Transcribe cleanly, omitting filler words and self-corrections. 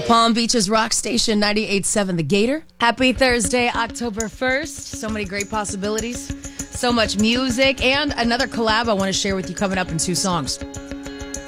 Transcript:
Palm Beach's Rock Station 98.7 The Gator. Happy Thursday, October 1st. So many great possibilities. So much music. And another collab I want to share with you coming up in 2 songs.